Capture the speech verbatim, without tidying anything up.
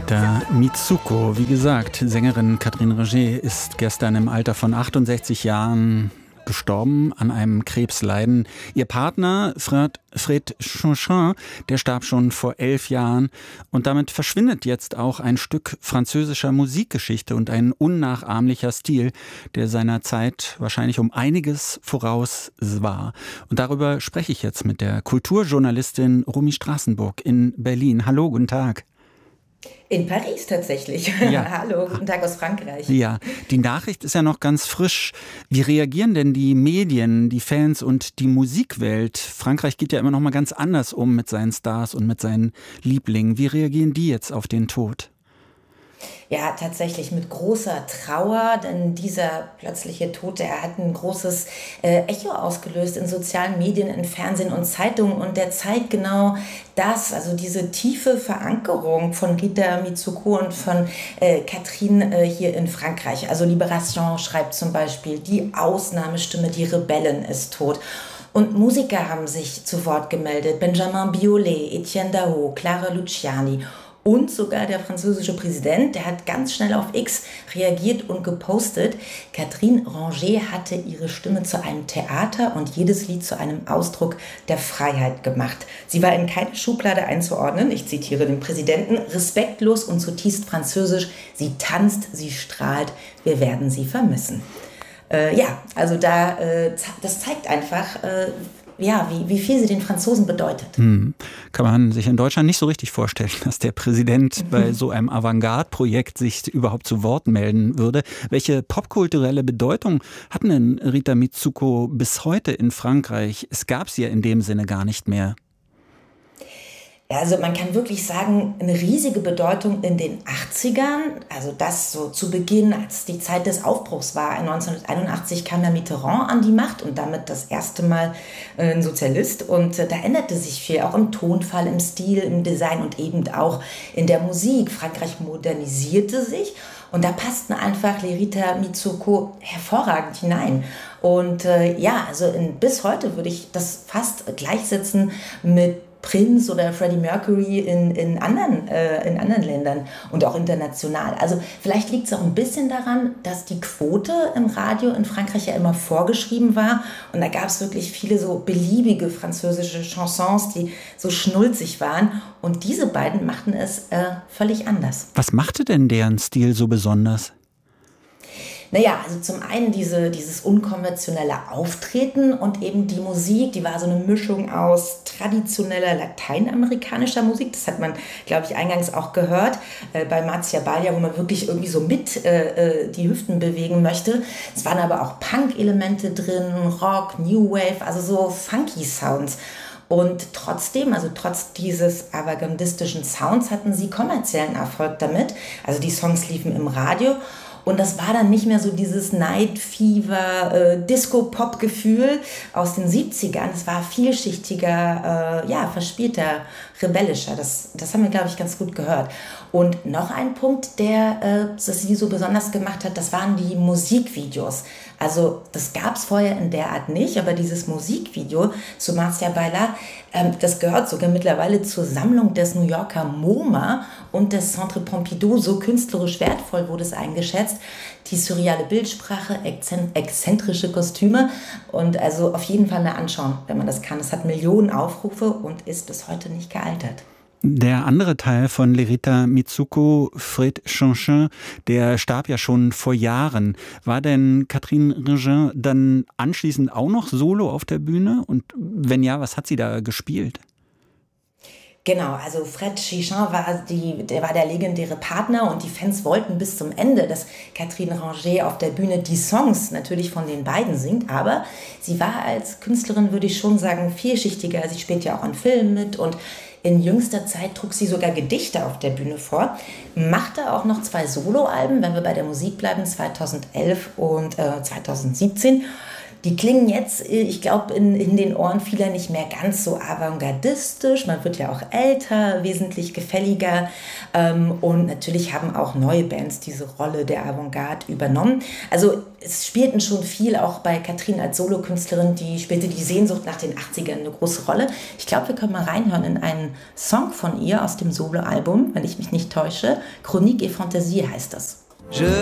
Rita Mitsuko, wie gesagt, Sängerin Catherine Ringer ist gestern im Alter von achtundsechzig Jahren gestorben an einem Krebsleiden. Ihr Partner, Fred, Fred Chauchin, der starb schon vor elf Jahren. Und damit verschwindet jetzt auch ein Stück französischer Musikgeschichte und ein unnachahmlicher Stil, der seiner Zeit wahrscheinlich um einiges voraus war. Und darüber spreche ich jetzt mit der Kulturjournalistin Romy Straßenburg in Berlin. Hallo, guten Tag. In Paris tatsächlich. Ja. Hallo, guten Tag aus Frankreich. Ja, die Nachricht ist ja noch ganz frisch. Wie reagieren denn die Medien, die Fans und die Musikwelt? Frankreich geht ja immer noch mal ganz anders um mit seinen Stars und mit seinen Lieblingen. Wie reagieren die jetzt auf den Tod? Ja, tatsächlich mit großer Trauer, denn dieser plötzliche Tod, der hat ein großes äh, Echo ausgelöst in sozialen Medien, in Fernsehen und Zeitungen, und der zeigt genau das, also diese tiefe Verankerung von Rita Mitsuko und von äh, Catherine äh, hier in Frankreich. Also Libération schreibt zum Beispiel: Die Ausnahmestimme, die Rebellin ist tot. Und Musiker haben sich zu Wort gemeldet: Benjamin Biolay, Etienne Daho, Clara Luciani. Und sogar der französische Präsident, der hat ganz schnell auf X reagiert und gepostet: Catherine Ringer hatte ihre Stimme zu einem Theater und jedes Lied zu einem Ausdruck der Freiheit gemacht. Sie war in keine Schublade einzuordnen, ich zitiere den Präsidenten, respektlos und zutiefst französisch. Sie tanzt, sie strahlt, wir werden sie vermissen. Äh, ja, also da, äh, das zeigt einfach, äh, ja, wie, wie viel sie den Franzosen bedeutet. Hm. Kann man sich in Deutschland nicht so richtig vorstellen, dass der Präsident mhm. bei so einem Avantgarde-Projekt sich überhaupt zu Wort melden würde. Welche popkulturelle Bedeutung hat denn Rita Mitsuko bis heute in Frankreich? Es gab sie ja in dem Sinne gar nicht mehr. Also man kann wirklich sagen, eine riesige Bedeutung in den achtzigern, also das so zu Beginn, als die Zeit des Aufbruchs war. neunzehnhunderteinundachtzig kam ja Mitterrand an die Macht und damit das erste Mal ein Sozialist, und da änderte sich viel, auch im Tonfall, im Stil, im Design und eben auch in der Musik. Frankreich modernisierte sich und da passten einfach Rita Mitsuko hervorragend hinein. Und äh, ja, also in, bis heute würde ich das fast gleichsetzen mit Prince oder Freddie Mercury in, in, anderen, äh, in anderen Ländern und auch international. Also vielleicht liegt es auch ein bisschen daran, dass die Quote im Radio in Frankreich ja immer vorgeschrieben war, und da gab es wirklich viele so beliebige französische Chansons, die so schnulzig waren, und diese beiden machten es äh, völlig anders. Was machte denn deren Stil so besonders? Naja, also zum einen diese, dieses unkonventionelle Auftreten und eben die Musik, die war so eine Mischung aus traditioneller lateinamerikanischer Musik, das hat man, glaube ich, eingangs auch gehört, äh, bei Marzia Balia, wo man wirklich irgendwie so mit äh, die Hüften bewegen möchte. Es waren aber auch Punk-Elemente drin, Rock, New Wave, also so funky Sounds. Und trotzdem, also trotz dieses avantgardistischen Sounds, hatten sie kommerziellen Erfolg damit. Also die Songs liefen im Radio. Und das war dann nicht mehr so dieses Night Fever, äh, Disco-Pop-Gefühl aus den siebzigern. Es war vielschichtiger, äh, ja, verspielter, rebellischer. Das, das haben wir, glaube ich, ganz gut gehört. Und noch ein Punkt, der äh, das sie so besonders gemacht hat, das waren die Musikvideos. Also das gab es vorher in der Art nicht, aber dieses Musikvideo zu Marzia Baila, ähm, das gehört sogar mittlerweile zur Sammlung des New Yorker MoMA und des Centre Pompidou. So künstlerisch wertvoll wurde es eingeschätzt. Die surreale Bildsprache, exzentrische Kostüme, und also auf jeden Fall mal anschauen, wenn man das kann. Es hat Millionen Aufrufe und ist bis heute nicht gealtert. Der andere Teil von Rita Mitsuko, Fred Chauchin, der starb ja schon vor Jahren. War denn Catherine Ringer dann anschließend auch noch solo auf der Bühne? Und wenn ja, was hat sie da gespielt? Genau, also Fred Chauchin war, die, der war der legendäre Partner, und die Fans wollten bis zum Ende, dass Catherine Ringer auf der Bühne die Songs natürlich von den beiden singt, aber sie war als Künstlerin, würde ich schon sagen, vielschichtiger. Sie spielt ja auch an Filmen mit, und in jüngster Zeit trug sie sogar Gedichte auf der Bühne vor, machte auch noch zwei Soloalben, wenn wir bei der Musik bleiben, zweitausendelf und äh, zweitausendsiebzehn. Die klingen jetzt, ich glaube, in, in den Ohren vieler nicht mehr ganz so avantgardistisch. Man wird ja auch älter, wesentlich gefälliger. Ähm, und natürlich haben auch neue Bands diese Rolle der Avantgarde übernommen. Also es spielten schon viel, auch bei Catherine als Solokünstlerin, die spielte die Sehnsucht nach den achtzigern eine große Rolle. Ich glaube, wir können mal reinhören in einen Song von ihr aus dem Soloalbum, wenn ich mich nicht täusche. Chronique et Fantasie heißt das. Je